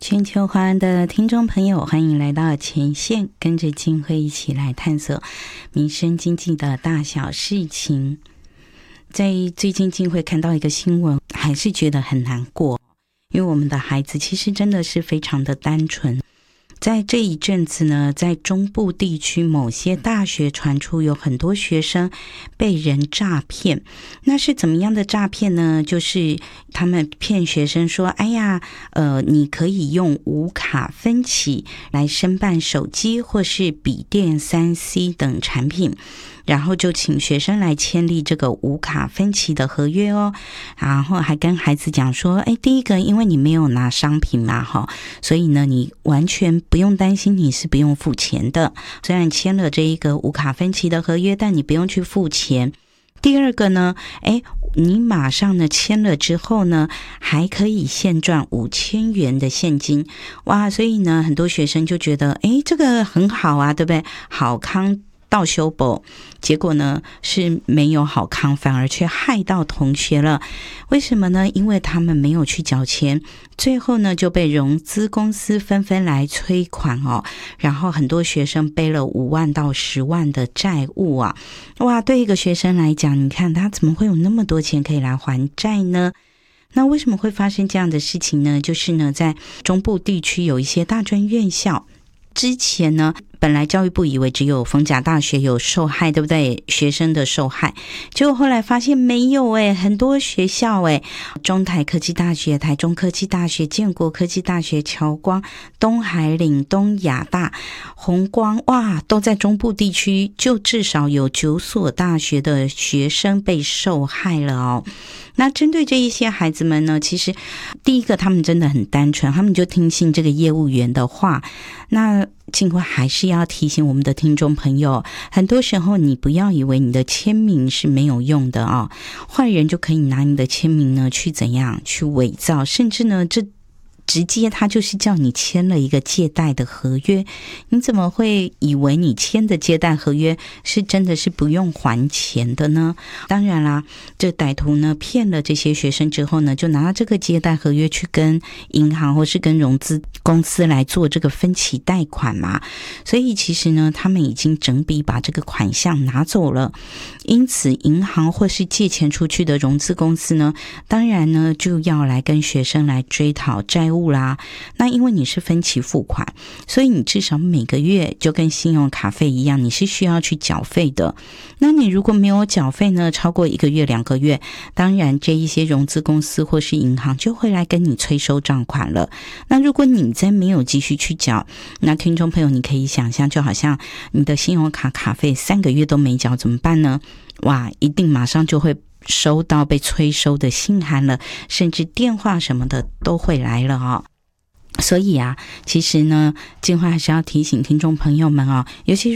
全球华人的听众朋友，欢迎来到前线，跟着静慧一起来探索民生经济的大小事情。在最近静慧看到一个新闻，还是觉得很难过，因为我们的孩子其实真的是非常的单纯。在这一阵子呢，在中部地区某些大学传出有很多学生被人诈骗。那是怎么样的诈骗呢？就是他们骗学生说，哎呀，你可以用无卡分期来申办手机或是笔电 3C 等产品，然后就请学生来签立这个无卡分期的合约哦，然后还跟孩子讲说，第一个，因为你没有拿商品嘛，所以呢，你完全不用担心你是不用付钱的。虽然签了这一个无卡分期的合约，但你不用去付钱。第二个呢，你马上呢签了之后呢，还可以现赚5000元的现金。哇，所以呢，很多学生就觉得，这个很好啊，对不对？好康到修补，结果呢是没有好康，反而却害到同学了。为什么呢？因为他们没有去缴钱，最后呢就被融资公司纷纷来催款哦，然后很多学生背了5万到10万的债务啊！哇，对一个学生来讲，你看他怎么会有那么多钱可以来还债呢？那为什么会发生这样的事情呢？就是呢，在中部地区有一些大专院校，之前呢，本来教育部以为只有逢甲大学有受害，对不对？学生的受害，结果后来发现没有很多学校中台科技大学、台中科技大学、建国科技大学、侨光、东海岭、东亚大、弘光，哇，都在中部地区，就至少有9所大学的学生被受害了哦。那针对这一些孩子们呢，其实第一个他们真的很单纯，他们就听信这个业务员的话。那静慧还是要提醒我们的听众朋友，很多时候你不要以为你的签名是没有用的啊，坏人就可以拿你的签名呢去怎样去伪造，甚至呢这直接他就是叫你签了一个借贷的合约，你怎么会以为你签的借贷合约是真的是不用还钱的呢？当然啦，这歹徒呢骗了这些学生之后呢，就拿这个借贷合约去跟银行或是跟融资公司来做这个分期贷款嘛，所以其实呢，他们已经整笔把这个款项拿走了。因此银行或是借钱出去的融资公司呢，当然呢就要来跟学生来追讨债务啦。那因为你是分期付款，所以你至少每个月就跟信用卡费一样，你是需要去缴费的。那你如果没有缴费呢，超过1个月、2个月，当然这一些融资公司或是银行就会来跟你催收账款了。那如果你再没有继续去缴，那听众朋友你可以想象，就好像你的信用卡卡费3个月都没缴怎么办呢？哇，一定马上就会收到被催收的信函了，甚至电话什么的都会来了哦。所以啊，其实呢，静慧还是要提醒听众朋友们哦，尤其